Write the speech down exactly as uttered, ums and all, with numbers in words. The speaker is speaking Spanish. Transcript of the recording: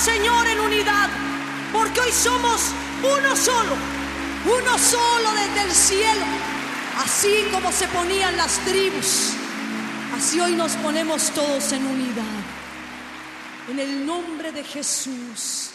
Señor, en unidad, porque hoy somos uno solo, uno solo desde el cielo. Así como se ponían las tribus, así hoy nos ponemos todos en unidad. En el nombre de Jesús.